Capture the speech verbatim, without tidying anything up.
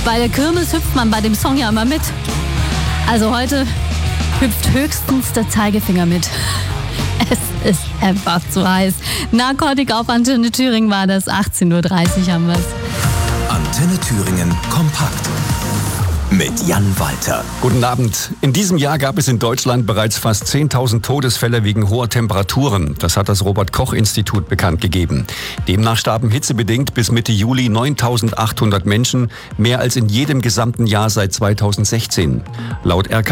Bei der Kirmes hüpft man bei dem Song ja immer mit. Also heute hüpft höchstens der Zeigefinger mit. Es ist einfach zu heiß. Narkotik auf Antenne Thüringen war das. achtzehn Uhr dreißig haben wir es. Antenne Thüringen kompakt. Mit Jan Walter. Guten Abend. In diesem Jahr gab es in Deutschland bereits fast zehntausend Todesfälle wegen hoher Temperaturen. Das hat das Robert-Koch-Institut bekannt gegeben. Demnach starben hitzebedingt bis Mitte Juli neuntausendachthundert Menschen, mehr als in jedem gesamten Jahr seit zweitausendsechzehn. Laut R K